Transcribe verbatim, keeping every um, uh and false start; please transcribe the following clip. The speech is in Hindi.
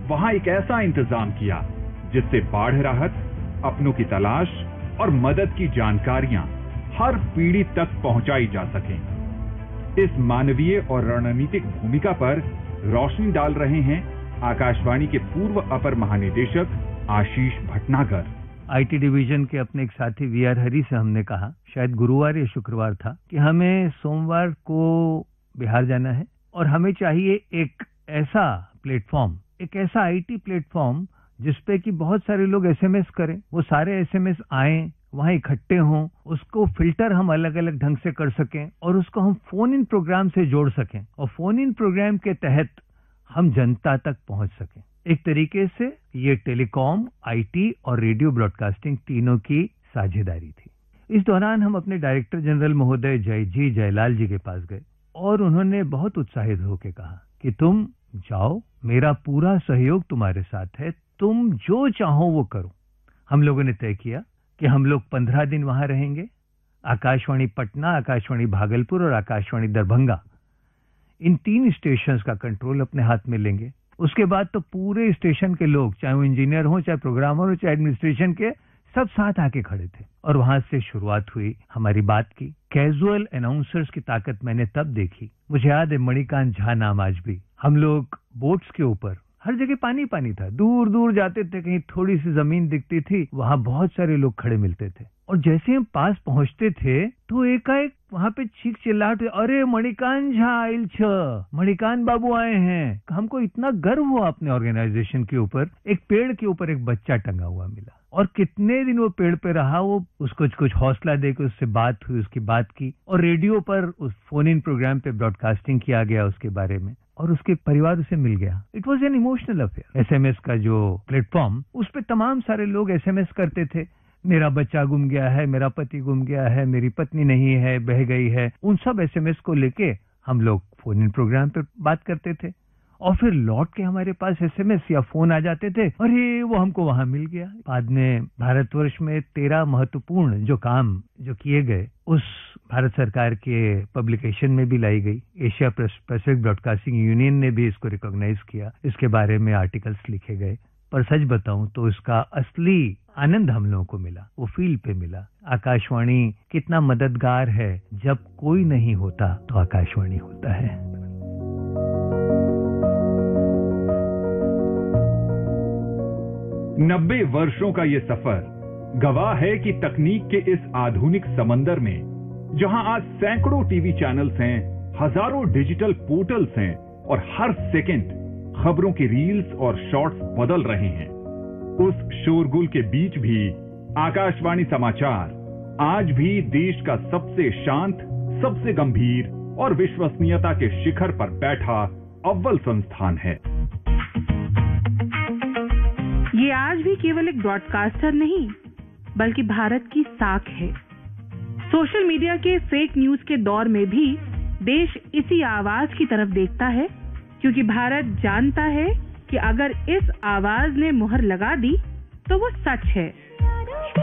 वहां एक ऐसा इंतजाम किया जिससे बाढ़ राहत, अपनों की तलाश और मदद की जानकारियां हर पीढ़ी तक पहुंचाई जा सकें। इस मानवीय और रणनीतिक भूमिका पर रोशनी डाल रहे हैं आकाशवाणी के पूर्व अपर महानिदेशक आशीष भटनागर। आईटी डिवीजन के अपने एक साथी वी आर हरी से हमने कहा, शायद गुरुवार या शुक्रवार था, कि हमें सोमवार को बिहार जाना है और हमें चाहिए एक ऐसा प्लेटफॉर्म, एक ऐसा आईटी प्लेटफॉर्म जिसपे कि बहुत सारे लोग एसएमएस करें, वो सारे एसएमएस आए, वहां इकट्ठे हों, उसको फिल्टर हम अलग अलग ढंग से कर सकें और उसको हम फोन इन प्रोग्राम से जोड़ सकें और फोन इन प्रोग्राम के तहत हम जनता तक पहुंच सकें। एक तरीके से ये टेलीकॉम, आईटी और रेडियो ब्रॉडकास्टिंग तीनों की साझेदारी थी। इस दौरान हम अपने डायरेक्टर जनरल महोदय जय जी जयलाल जी के पास गए और उन्होंने बहुत उत्साहित होकर कहा कि तुम जाओ, मेरा पूरा सहयोग तुम्हारे साथ है, तुम जो चाहो वो करो। हम लोगों ने तय किया कि हम लोग पंद्रह दिन वहां रहेंगे। आकाशवाणी पटना, आकाशवाणी भागलपुर और आकाशवाणी दरभंगा, इन तीन स्टेशंस का कंट्रोल अपने हाथ में लेंगे। उसके बाद तो पूरे स्टेशन के लोग, चाहे वो इंजीनियर हो, चाहे प्रोग्रामर हो, चाहे एडमिनिस्ट्रेशन के, सब साथ आके खड़े थे और वहां से शुरुआत हुई हमारी बात की। कैजुअल अनाउंसर्स की ताकत मैंने तब देखी। मुझे याद है मणिकांत झा नाम आज भी। हम लोग बोट्स के ऊपर, हर जगह पानी पानी था, दूर दूर जाते थे, कहीं थोड़ी सी जमीन दिखती थी, वहां बहुत सारे लोग खड़े मिलते थे और जैसे हम पास पहुंचते थे तो एकाएक वहां पे चीख चिल्लाहट, अरे मणिकांत झा आइल छ, मणिकांत बाबू आए हैं। हमको इतना गर्व हुआ अपने ऑर्गेनाइजेशन के ऊपर। एक पेड़ के ऊपर एक बच्चा टंगा हुआ मिला और कितने दिन वो पेड़ पे रहा, वो उसको कुछ हौसला देकर उससे बात हुई, उसकी बात की और रेडियो पर उस फोन इन प्रोग्राम पे ब्रॉडकास्टिंग किया गया उसके बारे में और उसके परिवार उसे मिल गया। It was an emotional affair. SMS का जो प्लेटफॉर्म, उस पे तमाम सारे लोग एसएमएस करते थे, मेरा बच्चा गुम गया है, मेरा पति गुम गया है, मेरी पत्नी नहीं है, बह गई है। उन सब एसएमएस को लेके हम लोग फोन इन प्रोग्राम पे बात करते थे और फिर लौट के हमारे पास एसएमएस या फोन आ जाते थे, अरे वो हमको वहां मिल गया। बाद में भारतवर्ष में तेरह महत्वपूर्ण जो काम जो किए गए उस भारत सरकार के पब्लिकेशन में भी लाई गई। एशिया पैसिफिक ब्रॉडकास्टिंग यूनियन ने भी इसको रिकॉग्नाइज किया, इसके बारे में आर्टिकल्स लिखे गए। पर सच बताऊं तो इसका असली आनंद हम लोगों को मिला, वो फील्ड पे मिला। आकाशवाणी कितना मददगार है, जब कोई नहीं होता तो आकाशवाणी होता है। नब्बे वर्षों का ये सफर गवाह है कि तकनीक के इस आधुनिक समंदर में, जहां आज सैकड़ों टीवी चैनल्स हैं, हजारों डिजिटल पोर्टल्स हैं और हर सेकंड खबरों की रील्स और शॉर्ट्स बदल रहे हैं, उस शोरगुल के बीच भी आकाशवाणी समाचार आज भी देश का सबसे शांत, सबसे गंभीर और विश्वसनीयता के शिखर पर बैठा अव्वल संस्थान है। ये आज भी केवल एक ब्रॉडकास्टर नहीं, बल्कि भारत की साख है। सोशल मीडिया के फेक न्यूज के दौर में भी देश इसी आवाज की तरफ देखता है, क्योंकि भारत जानता है कि अगर इस आवाज ने मुहर लगा दी तो वो सच है।